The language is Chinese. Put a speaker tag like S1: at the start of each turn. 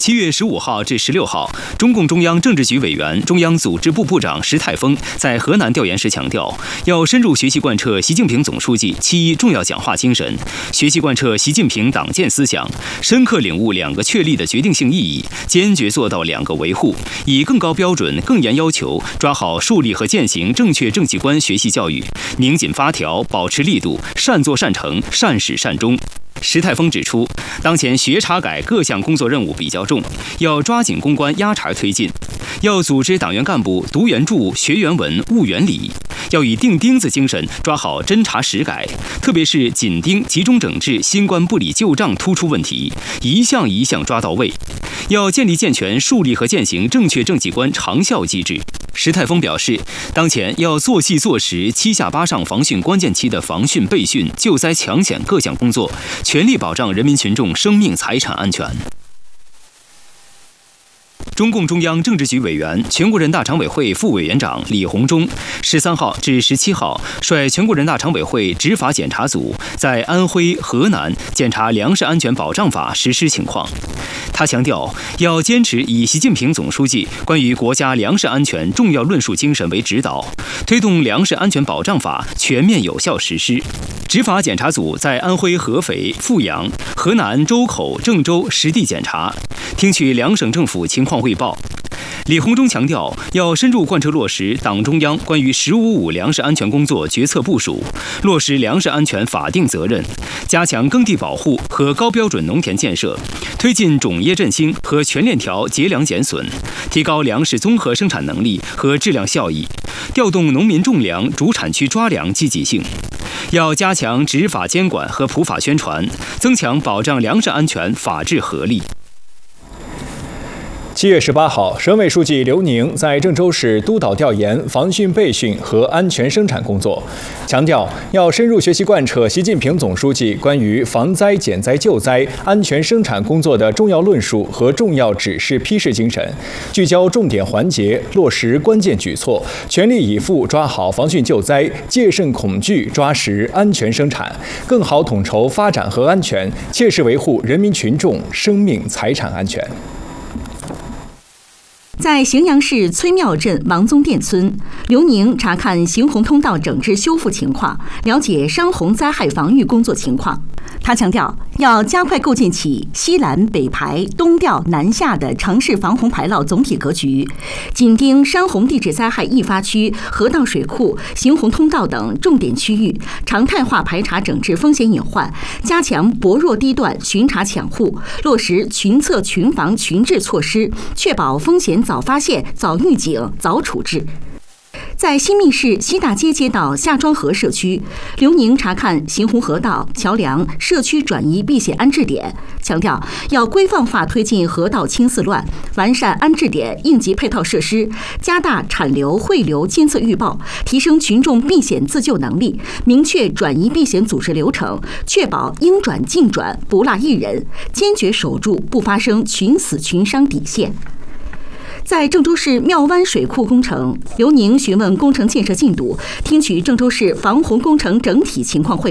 S1: 7月15号至16号，中共中央政治局委员、中央组织部部长石泰峰在河南调研时强调，要深入学习贯彻习近平总书记7.1重要讲话精神，学习贯彻习近平党建思想，深刻领悟2个确立的决定性意义，坚决做到2个维护，以更高标准、更严要求，抓好树立和践行正确政绩观学习教育，拧紧发条，保持力度，善作善成，善始善终。石泰峰指出，当前学查改各项工作任务比较重，要抓紧攻关压茬推进，要组织党员干部读原著、学原文、悟原理，要以钉钉子精神抓好侦查实改，特别是紧盯集中整治新冠不理旧账突出问题，一项一项抓到位，要建立健全树立和践行正确政绩观长效机制。石泰峰表示，当前要做细做实7下8上防汛关键期的防汛备汛、救灾抢险各项工作，全力保障人民群众生命财产安全。中共中央政治局委员、全国人大常委会副委员长李鸿忠13号至17号率全国人大常委会执法检查组在安徽、河南检查粮食安全保障法实施情况。他强调，要坚持以习近平总书记关于国家粮食安全重要论述精神为指导，推动粮食安全保障法全面有效实施。执法检查组在安徽合肥、阜阳、河南周口、郑州实地检查，听取2省政府情况汇报。李鸿忠强调，要深入贯彻落实党中央关于“15.5”粮食安全工作决策部署，落实粮食安全法定责任，加强耕地保护和高标准农田建设，推进种业振兴和全链条节粮减损，提高粮食综合生产能力和质量效益，调动农民种粮主产区抓粮积极性。要加强执法监管和普法宣传，增强保障粮食安全法治合力。
S2: 7月18号，省委书记刘宁在郑州市督导调研防汛备汛和安全生产工作，强调要深入学习贯彻习近平总书记关于防灾减灾救灾、安全生产工作的重要论述和重要指示批示精神，聚焦重点环节，落实关键举措，全力以赴抓好防汛救灾，戒慎恐惧，抓实安全生产，更好统筹发展和安全，切实维护人民群众生命财产安全。
S3: 在荥阳市崔庙镇王宗店村，刘宁查看邢洪通道整治修复情况，了解山洪灾害防御工作情况。他强调，要加快构建起西拦、北排、东调、南下的城市防洪排涝总体格局，紧盯山洪地质灾害易发区、河道水库、邢洪通道等重点区域，常态化排查整治风险隐患，加强薄弱低段巡查抢护，落实群策群防群治措施，确保风险早发现、早预警、早处置。在新密市西大街街道夏庄河社区，刘宁查看邢洪河道、桥梁、社区转移避险安置点，强调要规范化推进河道清四乱，完善安置点应急配套设施，加大产流汇流监测预报，提升群众避险自救能力，明确转移避险组织流程，确保应转尽转，不落一人，坚决守住不发生群死群伤底线。在郑州市庙湾水库工程，刘宁询问工程建设进度，听取郑州市防洪工程整体情况汇报。